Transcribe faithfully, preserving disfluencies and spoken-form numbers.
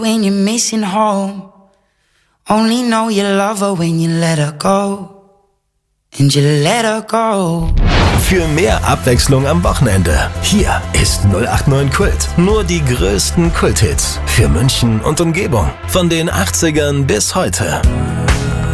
When you're missing home, only know you love her when you let her go. And you let her go. Für mehr Abwechslung am Wochenende. Hier ist null acht neun Kult. Nur die größten Kulthits für München und Umgebung. Von den achtzigern bis heute.